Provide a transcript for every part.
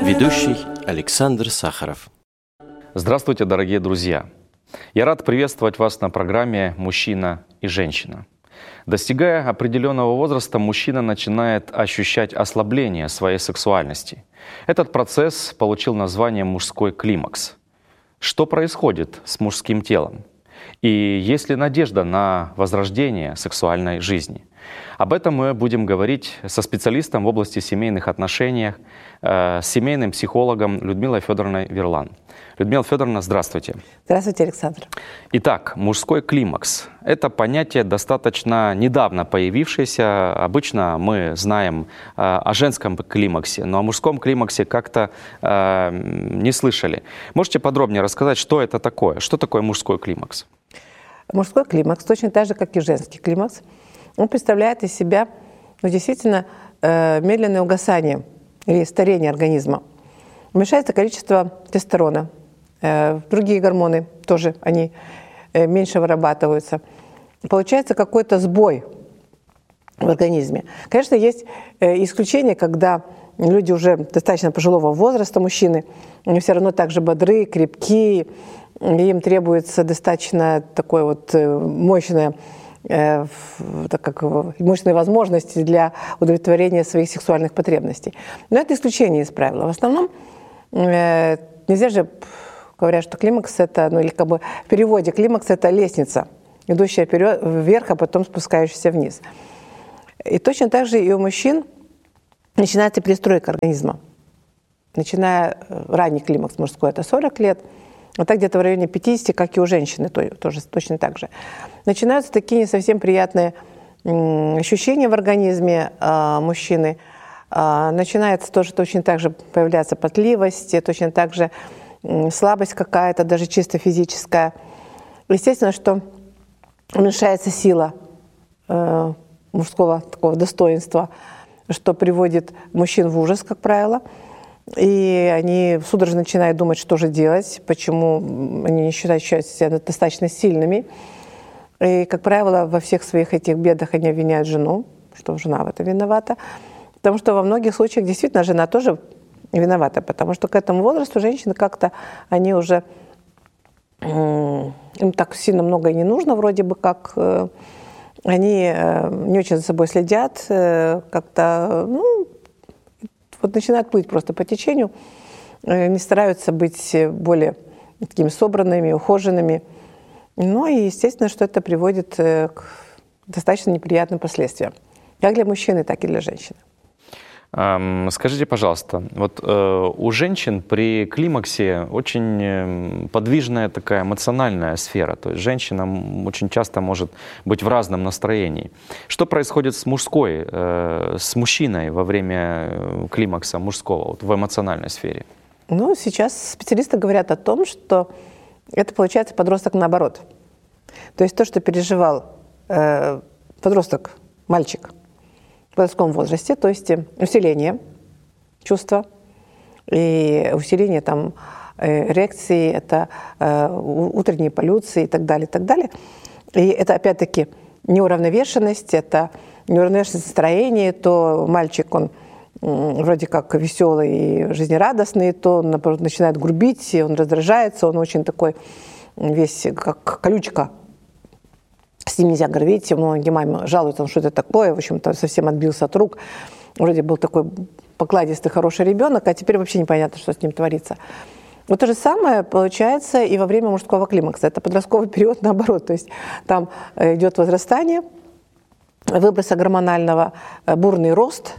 Ведущий Александр Сахаров. Здравствуйте, дорогие друзья! Я рад приветствовать вас на программе «Мужчина и женщина». Достигая определенного возраста, мужчина начинает ощущать ослабление своей сексуальности. Этот процесс получил название «мужской климакс». Что происходит с мужским телом? И есть ли надежда на возрождение сексуальной жизни? Об этом мы будем говорить со специалистом в области семейных отношений, с семейным психологом Людмилой Федоровной Верлан. Людмила Федоровна, здравствуйте. Здравствуйте, Александр. Итак, мужской климакс – это понятие достаточно недавно появившееся. Обычно мы знаем о женском климаксе, но о мужском климаксе как-то не слышали. Можете подробнее рассказать, что это такое? Что такое мужской климакс? Мужской климакс, точно так же, как и женский климакс, он представляет из себя действительно медленное угасание или старение организма. Уменьшается количество тестостерона, другие гормоны тоже, они меньше вырабатываются. Получается какой-то сбой в организме. Конечно, есть исключения, когда люди уже достаточно пожилого возраста, мужчины, они все равно так же бодры, крепкие, им требуется достаточно такое вот мощное, мощные возможности для удовлетворения своих сексуальных потребностей. Но это исключение из правила. В основном нельзя же, говорят, что климакс это, или в переводе климакс это лестница, идущая вверх, а потом спускающаяся вниз. И точно так же и у мужчин начинается перестройка организма. Начиная ранний климакс мужской, это 40 лет, а так где-то в районе 50, как и у женщины, тоже точно так же. Начинаются такие не совсем приятные ощущения в организме мужчины. Начинается тоже точно так же появляться потливость, точно так же слабость какая-то, даже чисто физическая. Естественно, что уменьшается сила мужского такого достоинства, что приводит мужчин в ужас, как правило. И они судорожно начинают думать, что же делать, почему они не считают себя достаточно сильными. И, как правило, во всех своих этих бедах они обвиняют жену, что жена в этом виновата. Потому что во многих случаях действительно жена тоже виновата, потому что к этому возрасту женщины как-то, они уже, им так сильно много и не нужно, вроде бы как, они не очень за собой следят, как-то, вот начинают плыть просто по течению, не стараются быть более такими собранными, ухоженными. Ну и естественно, что это приводит к достаточно неприятным последствиям, как для мужчины, так и для женщины. Скажите, пожалуйста, вот у женщин при климаксе очень подвижная такая эмоциональная сфера, то есть женщина очень часто может быть в разном настроении. Что происходит с мужчиной во время климакса мужского, вот в эмоциональной сфере? Ну, сейчас специалисты говорят о том, что это получается подросток наоборот. То есть то, что переживал подросток, мальчик, в подростковом возрасте, то есть усиление чувства и усиление там эрекции, это утренние полюции и так далее, и так далее. И это опять-таки неуравновешенность, это неуравновешенность настроения, то мальчик, он вроде как веселый и жизнерадостный, то он, наоборот, начинает грубить, он раздражается, он очень такой весь как колючка. С ним нельзя говорить, многие мамы жалуются, что это такое, в общем-то, совсем отбился от рук. Вроде был такой покладистый, хороший ребенок, а теперь вообще непонятно, что с ним творится. Вот то же самое получается и во время мужского климакса. Это подростковый период наоборот, то есть там идет возрастание, выброса гормонального, бурный рост,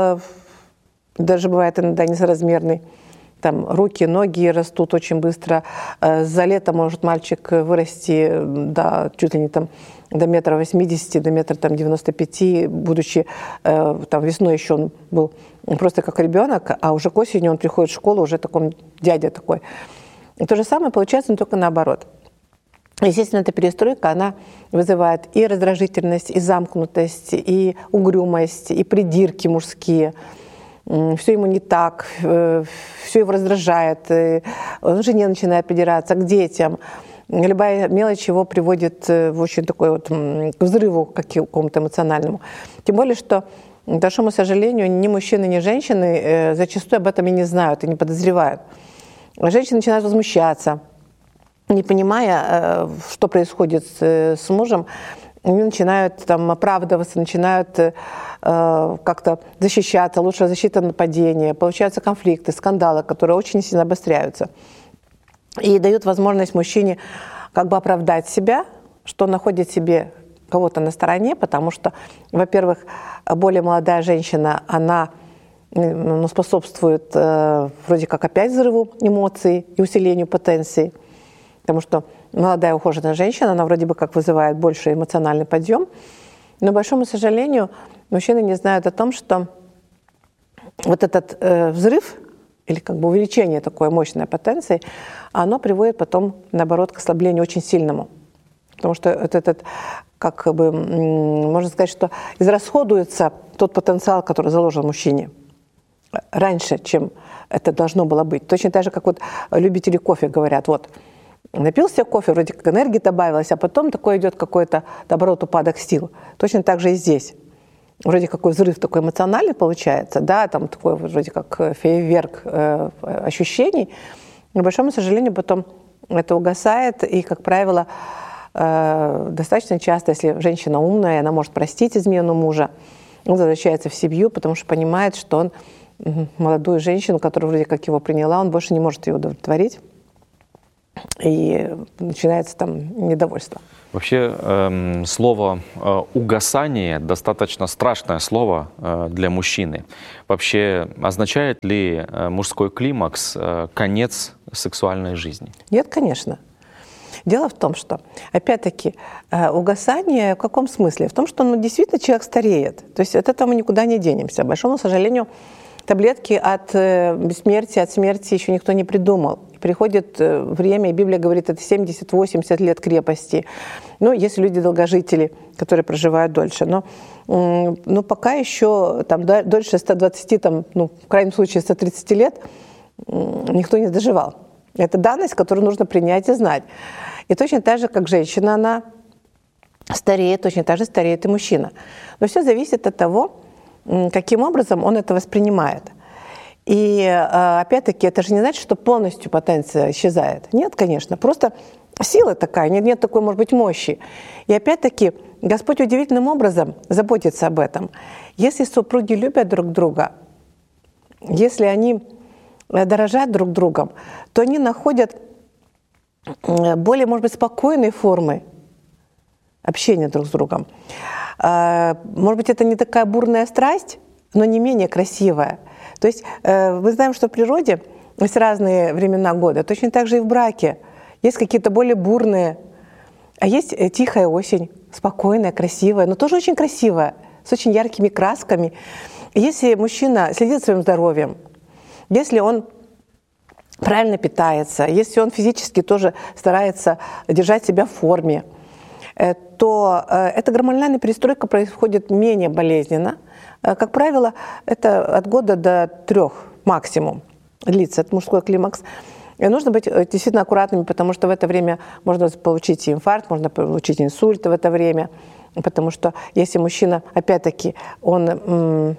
даже бывает иногда несоразмерный. Там руки, ноги растут очень быстро. За лето может мальчик вырасти чуть ли не там, до 1,80 м, до 1,95 м, будучи там, весной еще он был просто как ребенок, а уже к осени он приходит в школу уже такой дядя такой. И то же самое получается, но только наоборот. Естественно, эта перестройка, она вызывает и раздражительность, и замкнутость, и угрюмость, и придирки мужские. Все ему не так, все его раздражает, он жене начинает придираться, к детям. Любая мелочь его приводит в очень такой вот к взрыву какому-то эмоциональному. Тем более, что к большому сожалению, ни мужчины, ни женщины зачастую об этом и не знают, и не подозревают. Женщины начинают возмущаться, не понимая, что происходит с мужем. Они начинают там оправдываться, начинают как-то защищаться, лучшая защита от нападения. Получаются конфликты, скандалы, которые очень сильно обостряются. И дают возможность мужчине как бы оправдать себя, что он находит себе кого-то на стороне, потому что, во-первых, более молодая женщина, она способствует вроде как опять взрыву эмоций и усилению потенции, потому что молодая ухоженная женщина, она вроде бы как вызывает больше эмоциональный подъем, но, к большому сожалению, мужчины не знают о том, что вот этот взрыв или как бы увеличение такой мощной потенции, оно приводит потом, наоборот, к ослаблению очень сильному. Потому что этот, как бы, можно сказать, что израсходуется тот потенциал, который заложен мужчине раньше, чем это должно было быть. Точно так же, как вот любители кофе говорят, вот, напился кофе, вроде как энергии добавилось, а потом такой идет какой-то, наоборот, упадок сил. Точно так же и здесь. Вроде какой взрыв такой эмоциональный получается, да, там такой вроде как фейерверк ощущений, но, к большому сожалению, потом это угасает, и, как правило, достаточно часто, если женщина умная, она может простить измену мужа, он возвращается в семью, потому что понимает, что он молодую женщину, которая вроде как его приняла, он больше не может ее удовлетворить, и начинается там недовольство. Вообще слово «угасание» достаточно страшное слово для мужчины. Вообще означает ли мужской климакс конец сексуальной жизни? Нет, конечно. Дело в том, что, опять-таки, угасание в каком смысле? В том, что действительно человек стареет. То есть от этого мы никуда не денемся. К большому сожалению, таблетки от бессмертия, от смерти еще никто не придумал. Приходит время, и Библия говорит, это 70-80 лет крепости. Ну, есть люди долгожители, которые проживают дольше. Но пока еще там, дольше 120, там, ну, в крайнем случае 130 лет никто не доживал. Это данность, которую нужно принять и знать. И точно так же, как женщина, она стареет, точно так же стареет и мужчина. Но все зависит от того, каким образом он это воспринимает. И опять-таки, это же не значит, что полностью потенция исчезает. Нет, конечно, просто сила такая, нет такой, может быть, мощи. И опять-таки, Господь удивительным образом заботится об этом. Если супруги любят друг друга, если они дорожат друг другом, то они находят более, может быть, спокойные формы общения друг с другом. Может быть, это не такая бурная страсть, но не менее красивая. То есть мы знаем, что в природе есть разные времена года, точно так же и в браке. Есть какие-то более бурные, а есть тихая осень, спокойная, красивая, но тоже очень красивая, с очень яркими красками. Если мужчина следит за своим здоровьем, если он правильно питается, если он физически тоже старается держать себя в форме, то эта гормональная перестройка происходит менее болезненно. Как правило, это от года до 3 максимум длится этот мужской климакс. И нужно быть действительно аккуратными, потому что в это время можно получить инфаркт, можно получить инсульт в это время. Потому что если мужчина, опять-таки, он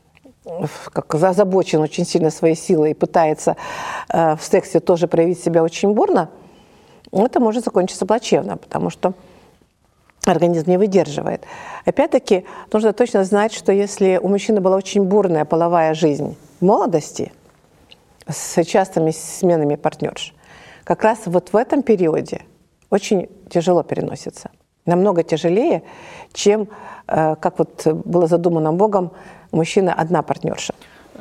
как озабочен очень сильно своей силой и пытается в сексе тоже проявить себя очень бурно, это может закончиться плачевно, потому что организм не выдерживает. Опять-таки, нужно точно знать, что если у мужчины была очень бурная половая жизнь в молодости с частыми сменами партнерш, как раз вот в этом периоде очень тяжело переносится. Намного тяжелее, чем, как вот было задумано Богом, у мужчины одна партнерша.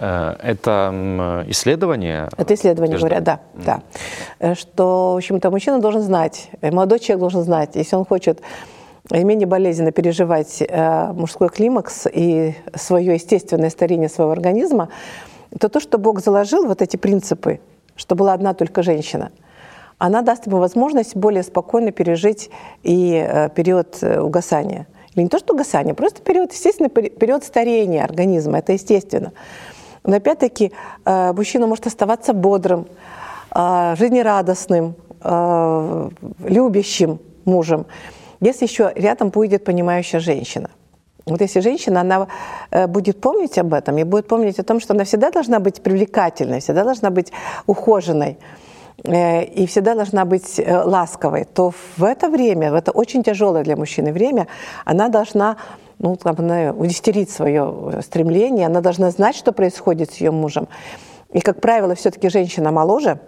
Это исследование? Это исследование, говорят, да. Что, в общем-то, мужчина должен знать, молодой человек должен знать, если он хочет менее болезненно переживать мужской климакс и свое естественное старение своего организма, то, что Бог заложил, вот эти принципы, что была одна только женщина, она даст ему возможность более спокойно пережить и период угасания. Или не то, что угасание, просто период, естественно, период старения организма, это естественно. Но опять-таки мужчина может оставаться бодрым, жизнерадостным, любящим мужем, если еще рядом будет понимающая женщина. Вот если женщина, она будет помнить об этом и будет помнить о том, что она всегда должна быть привлекательной, всегда должна быть ухоженной и всегда должна быть ласковой, то в это время, в это очень тяжелое для мужчины время, она должна удестерить свое стремление, она должна знать, что происходит с ее мужем. И, как правило, все-таки женщина моложе,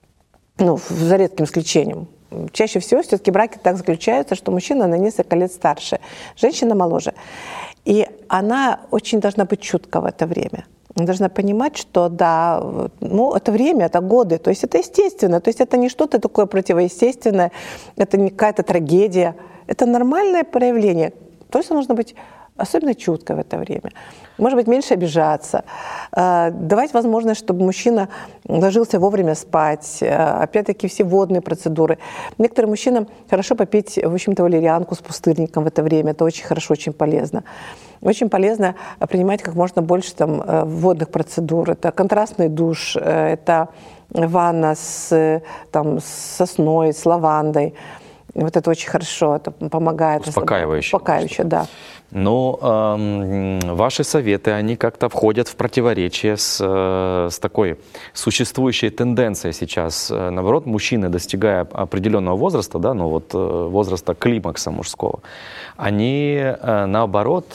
за редким исключением. Чаще всего все-таки браки так заключаются, что мужчина на несколько лет старше, женщина моложе. И она очень должна быть чутка в это время. Она должна понимать, что да, это время, это годы, то есть это естественно, то есть это не что-то такое противоестественное, это не какая-то трагедия, это нормальное проявление. То есть нужно быть особенно чутко в это время. Может быть, меньше обижаться, давать возможность, чтобы мужчина ложился вовремя спать, опять-таки все водные процедуры. Некоторым мужчинам хорошо попить, в общем-то, валерьянку с пустырником в это время, это очень хорошо, очень полезно. Очень полезно принимать как можно больше водных процедур. Это контрастный душ, это ванна с сосной, с лавандой. Вот это очень хорошо, это помогает. Успокаивающе. Успокаивающе, да. Но ваши советы, они как-то входят в противоречие с такой существующей тенденцией сейчас. Наоборот, мужчины, достигая определенного возраста, возраста климакса мужского, они, наоборот,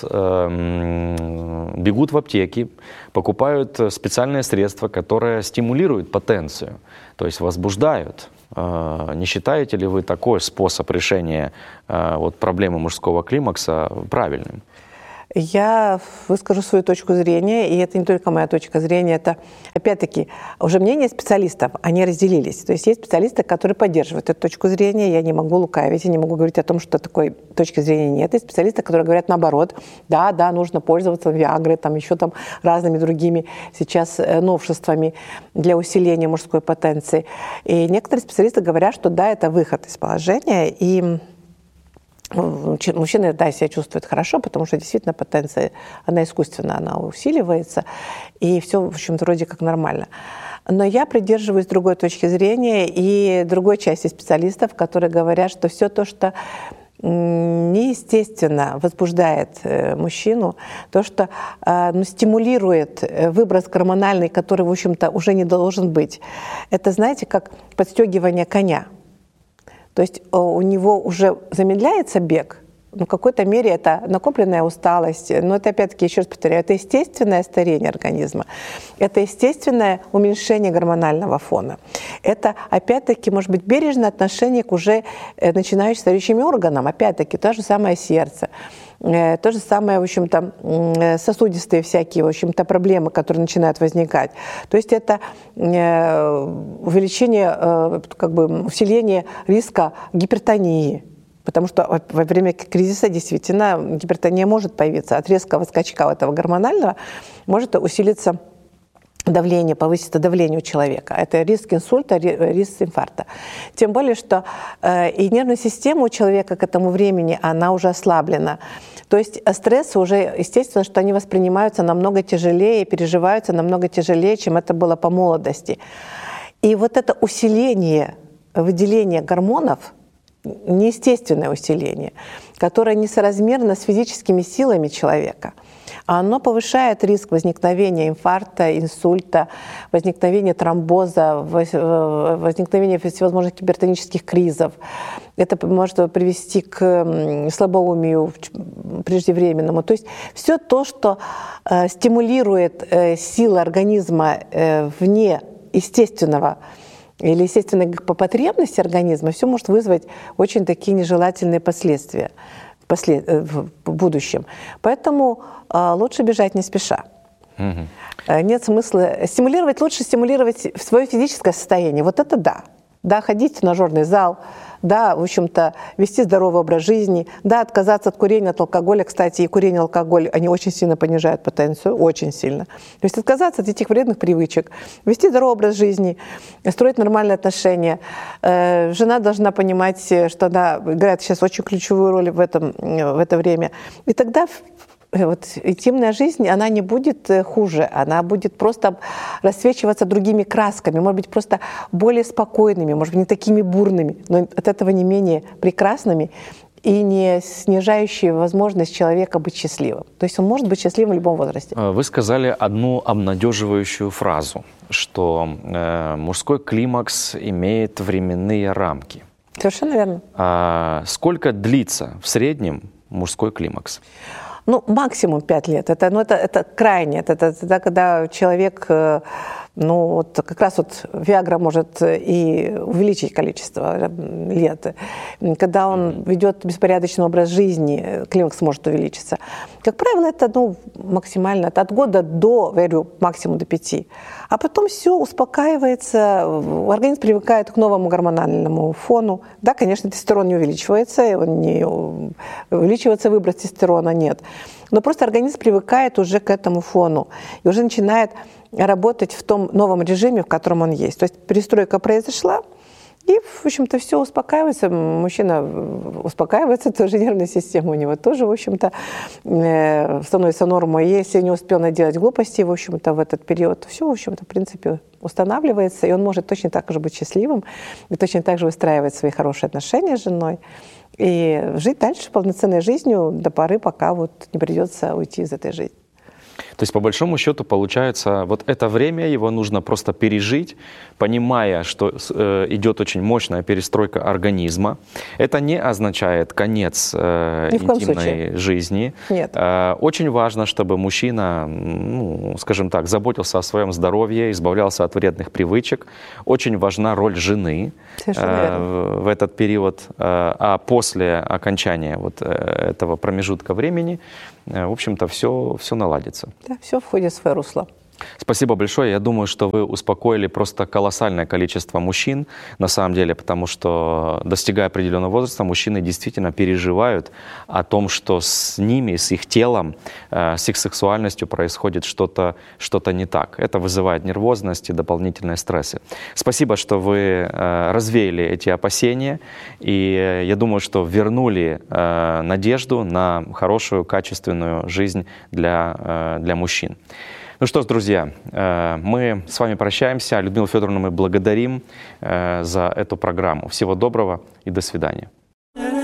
бегут в аптеки, покупают специальные средства, которые стимулируют потенцию, то есть возбуждают. Не считаете ли вы такой способ решения проблемы мужского климакса правильным? Я выскажу свою точку зрения, и это не только моя точка зрения, это, опять-таки, уже мнения специалистов, они разделились. То есть есть специалисты, которые поддерживают эту точку зрения, я не могу лукавить, я не могу говорить о том, что такой точки зрения нет. Есть специалисты, которые говорят наоборот, да, нужно пользоваться Виагрой, еще разными другими сейчас новшествами для усиления мужской потенции. И некоторые специалисты говорят, что да, это выход из положения, и мужчины, себя чувствуют хорошо, потому что действительно потенция, она искусственно, она усиливается, и все, в общем-то, вроде как нормально. Но я придерживаюсь другой точки зрения и другой части специалистов, которые говорят, что все то, что неестественно возбуждает мужчину, то, что стимулирует выброс гормональный, который, в общем-то, уже не должен быть, это, знаете, как подстегивание коня. То есть у него уже замедляется бег, в какой-то мере это накопленная усталость, но это, опять-таки, еще раз повторяю, это естественное старение организма, это естественное уменьшение гормонального фона. Это, опять-таки, может быть, бережное отношение к уже начинающим стареющим органам, опять-таки, то же самое сердце. То же самое, в общем-то, сосудистые всякие, в общем-то, проблемы, которые начинают возникать. То есть это увеличение, усиление риска гипертонии. Потому что во время кризиса действительно гипертония может появиться. От резкого скачка этого гормонального может усилиться давление, повысится давление у человека. Это риск инсульта, риск инфаркта. Тем более, что и нервная система у человека к этому времени, она уже ослаблена. То есть стрессы уже, естественно, что они воспринимаются намного тяжелее, переживаются намного тяжелее, чем это было по молодости. И вот это усиление выделения гормонов, неестественное усиление, которое несоразмерно с физическими силами человека, оно повышает риск возникновения инфаркта, инсульта, возникновения тромбоза, возникновения всевозможных гипертонических кризов. Это может привести к слабоумию преждевременному. То есть все то, что стимулирует силы организма вне естественного или естественной потребности организма, все может вызвать очень такие нежелательные последствия в будущем. Поэтому лучше бежать не спеша. Нет смысла лучше стимулировать свое физическое состояние. Вот это да. Да, ходить в тренажерный зал, да, в общем-то, вести здоровый образ жизни, да, отказаться от курения, от алкоголя. Кстати, и курение, и алкоголь, они очень сильно понижают потенцию, очень сильно. То есть отказаться от этих вредных привычек, вести здоровый образ жизни, строить нормальные отношения. Жена должна понимать, что она играет сейчас очень ключевую роль в это время. И тогда интимная жизнь, она не будет хуже, она будет просто расцвечиваться другими красками, может быть, просто более спокойными, может быть, не такими бурными, но от этого не менее прекрасными и не снижающие возможность человека быть счастливым. То есть он может быть счастливым в любом возрасте. Вы сказали одну обнадеживающую фразу, что мужской климакс имеет временные рамки. Совершенно верно. Сколько длится в среднем мужской климакс? Ну, максимум 5 лет. Это крайне. Это когда человек, ну, вот как раз вот Виагра может и увеличить количество лет. Когда он ведет беспорядочный образ жизни, климакс может увеличиться. Как правило, это, ну, максимально от года до, говорю, максимум до 5. А потом все успокаивается, организм привыкает к новому гормональному фону. Да, конечно, тестостерон не увеличивается, он не увеличивается выброс тестостерона, нет. Но просто организм привыкает уже к этому фону и уже начинает работать в том новом режиме, в котором он есть. То есть перестройка произошла, и, в общем-то, все успокаивается. Мужчина успокаивается, тоже нервная система у него тоже, в общем-то, становится нормой. Если не успел наделать глупостей, в общем-то, в этот период, все, в общем-то, в принципе, устанавливается, и он может точно так же быть счастливым, и точно так же выстраивать свои хорошие отношения с женой, и жить дальше полноценной жизнью до поры, пока вот не придется уйти из этой жизни. То есть, по большому счету, получается, вот это время его нужно просто пережить, понимая, что идет очень мощная перестройка организма. Это не означает конец интимной жизни. Нет. Очень важно, чтобы мужчина, ну, скажем так, заботился о своем здоровье, избавлялся от вредных привычек. Очень важна роль жены в этот период. А после окончания вот этого промежутка времени, в общем-то, все наладится. Да, все входит в свое русло. Спасибо большое. Я думаю, что вы успокоили просто колоссальное количество мужчин, на самом деле, потому что, достигая определенного возраста, мужчины действительно переживают о том, что с ними, с их телом, с их сексуальностью происходит что-то не так. Это вызывает нервозность и дополнительные стрессы. Спасибо, что вы развеяли эти опасения, и я думаю, что вернули надежду на хорошую, качественную жизнь для мужчин. Ну что ж, друзья, мы с вами прощаемся. Людмилу Федоровну мы благодарим за эту программу. Всего доброго и до свидания.